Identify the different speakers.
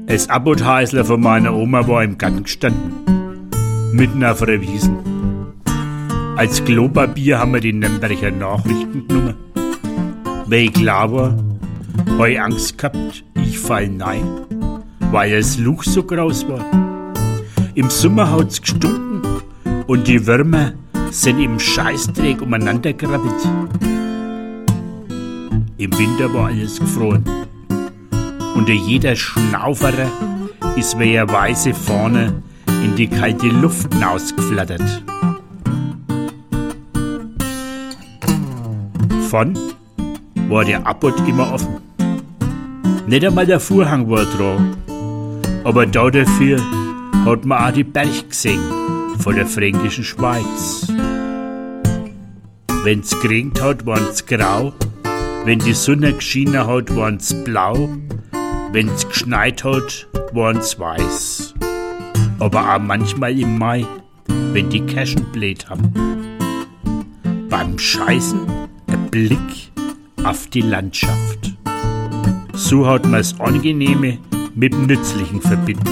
Speaker 1: Das Abbothäusler von meiner Oma war im Garten gestanden, mitten auf einer Wiesn. Als Klopapier haben wir die Nürnberger Nachrichten genommen. Weil ich klar war, hab ich Angst gehabt, ich fall rein, weil das Luch so groß war. Im Sommer hat's gestunken und die Würmer sind im Scheißdreck umeinander gekrabbelt. Im Winter war alles gefroren. Unter jeder Schnauferer ist wie eine weiße Fahne in die kalte Luft hinausgeflattert. Vorn war der Abbot immer offen. Nicht einmal der Vorhang war dran. Aber da dafür hat man auch die Berg gesehen von der fränkischen Schweiz. Wenn's geregnet hat, waren's grau. Wenn die Sonne geschienen hat, waren's blau. Wenn's geschneit hat, waren's weiß. Aber auch manchmal im Mai, wenn die Kirschen bläht haben. Beim Scheißen ein Blick auf die Landschaft. So hat man's Angenehme mit dem Nützlichen verbinden.